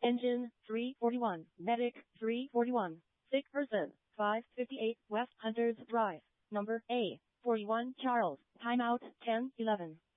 Engine 341, Medic 341, sick person 558 West Hunters Drive, number A41 Charles, timeout 10:11.